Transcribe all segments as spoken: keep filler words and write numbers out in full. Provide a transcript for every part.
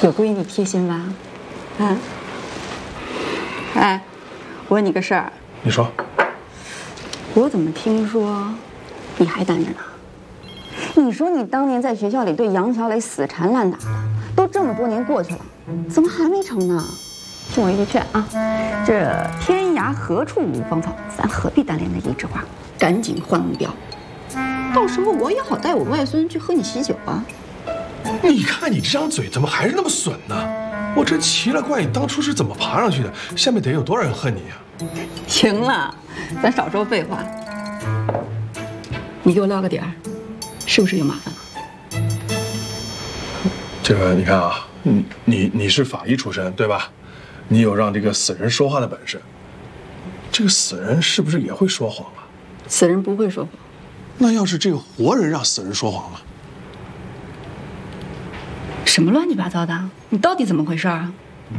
有闺女贴心吧？啊？哎，我问你个事儿。 你说。 我怎么听说你还单着呢？你说你当年在学校里对杨小磊死缠烂打，都这么多年过去了，怎么还没成呢？听我一句劝啊，这天涯何处无芳草，咱何必单恋那一枝花？赶紧换目标，到时候我也好带我外孙去喝你喜酒啊。 你看你这张嘴怎么还是那么损呢？我真奇了怪，你当初是怎么爬上去的？下面得有多少人恨你啊？ 行了，咱少说废话。你给我撂个点儿，是不是有麻烦了？ 这个你看啊，你你你是法医出身对吧？你有让这个死人说话的本事。这个死人是不是也会说谎啊？ 死人不会说谎。 那要是这个活人让死人说谎了？ 什么乱七八糟的？你到底怎么回事啊？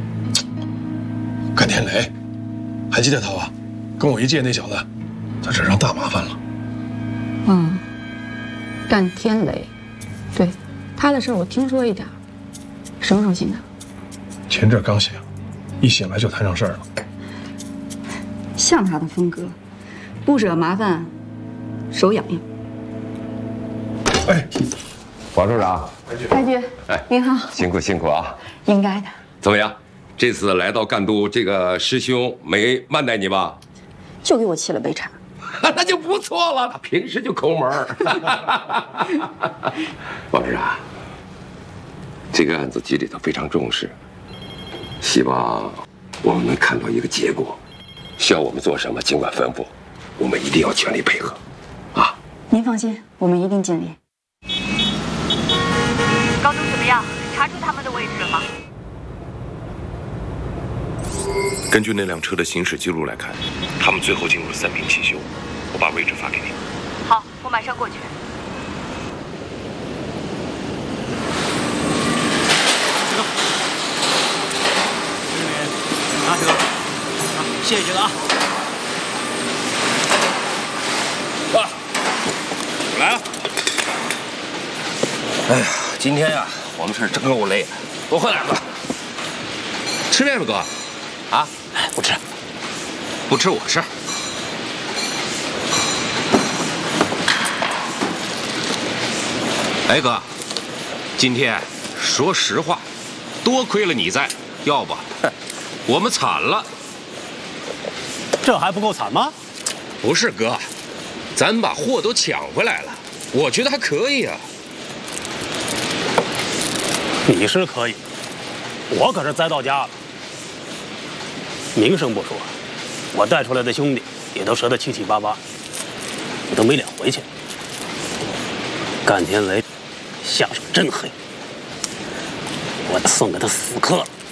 甘天雷，还记得他吧？跟我一届那小子，他惹上大麻烦了。 嗯，甘天雷，对，他的事我听说一点。什么时候醒的？ 前阵刚醒，一醒来就摊上事儿了。 像他的风格，不惹麻烦，手痒痒。 哎， 王处长， 开局， 哎， 您好， 辛苦辛苦啊！ 应该的。 怎么样？这次来到赣都，这个师兄没慢待你吧？ 就给我沏了杯茶， 那就不错了。他平时就抠门儿。王处长，这个案子局里头非常重视，希望我们能看到一个结果。需要我们做什么，尽管吩咐，我们一定要全力配合。啊！ 您放心，我们一定尽力。 高中怎么样？查出他们的位置了吗？ 根据那辆车的行驶记录来看，他们最后进入了三平汽修。我把位置发给你。 好，我马上过去。 这个，拿这个，啊，谢谢这个啊。 哇，来了。 哎呀，今天呀，我们是真够累的。多喝点吧。 吃面了，哥。 啊，不吃，不吃我吃。哎哥，今天说实话，多亏了你在，要不我们惨了。 这还不够惨吗？ 不是哥，咱把货都抢回来了，我觉得还可以啊。 你是可以，我可是栽到家了。名声不说，我带出来的兄弟也都折得七七八八，我都没脸回去。甘天雷下手真黑，我送给他死磕了。